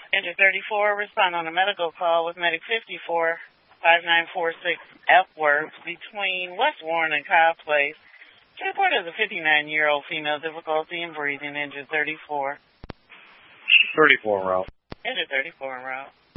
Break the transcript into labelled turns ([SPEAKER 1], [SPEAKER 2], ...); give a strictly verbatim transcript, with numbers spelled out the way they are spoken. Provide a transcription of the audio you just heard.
[SPEAKER 1] Injured thirty-four, respond on a medical call with Medic fifty-four, five nine four six F works between West Warren and Kyle Place. Report as a fifty-nine-year-old female, difficulty in breathing, injured thirty-four.
[SPEAKER 2] thirty-four en route.
[SPEAKER 1] Injured thirty-four en route.